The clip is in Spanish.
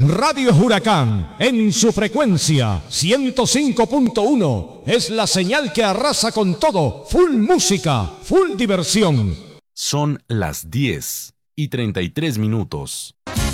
Radio Huracán, en su frecuencia 105.1, es la señal que arrasa con todo. Full música, full diversión. Son las 10:33.